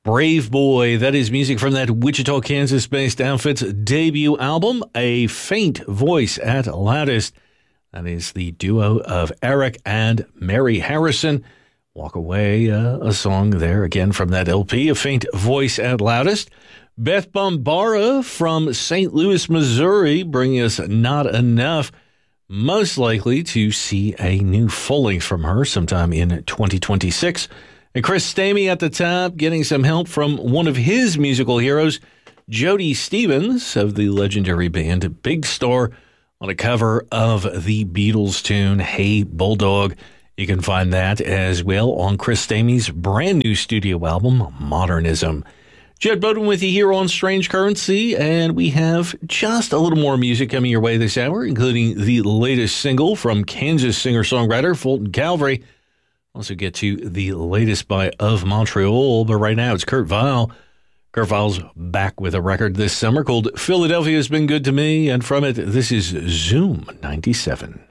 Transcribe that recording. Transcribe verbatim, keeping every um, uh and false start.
Brave Boy, that is music from that Wichita, Kansas-based outfit's debut album, A Faint Voice at Loudest. That is the duo of Eric and Mary Harrison. Walk Away, uh, a song there again from that L P, A Faint Voice at Loudest. Beth Bombara from Saint Louis, Missouri, bringing us Not Enough. Most likely to see a new full-length from her sometime in twenty twenty-six. And Chris Stamey at the top, getting some help from one of his musical heroes, Jody Stevens of the legendary band Big Star, on a cover of the Beatles tune, Hey Bulldog. You can find that as well on Chris Stamey's brand new studio album, Modernism. Jed Bowden with you here on Strange Currency, and we have just a little more music coming your way this hour, including the latest single from Kansas singer-songwriter Fulton Calvary. Also get to the latest by Of Montreal, but right now it's Kurt Vile. Kurt Vile's back with a record this summer called Philadelphia's Been Good to Me, and from it, this is Zoom ninety-seven.